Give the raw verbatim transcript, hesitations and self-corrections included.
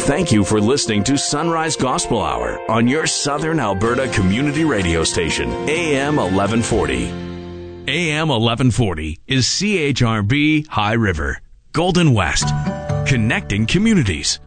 Thank you for listening to Sunrise Gospel Hour on your Southern Alberta community radio station, A M eleven forty. A M eleven forty is C H R B High River, Golden West, connecting communities.